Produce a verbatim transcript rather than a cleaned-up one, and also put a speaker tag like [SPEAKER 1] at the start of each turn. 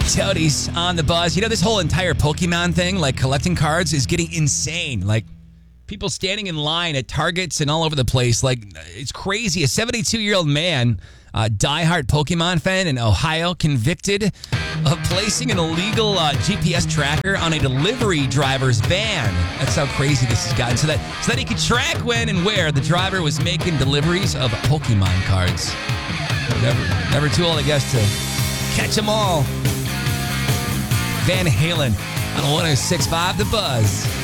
[SPEAKER 1] Toadies on the buzz. You know, this whole entire Pokemon thing, like collecting cards, is getting insane. Like, people standing in line at Targets and all over the place. Like, it's crazy. A seventy-two-year-old man, a diehard Pokemon fan in Ohio, convicted of placing an illegal uh, G P S tracker on a delivery driver's van. That's how crazy this has gotten. So that, so that he could track when and where the driver was making deliveries of Pokemon cards. Never, never too old, I guess, to catch them all. Van Halen on one oh six point five The Buzz.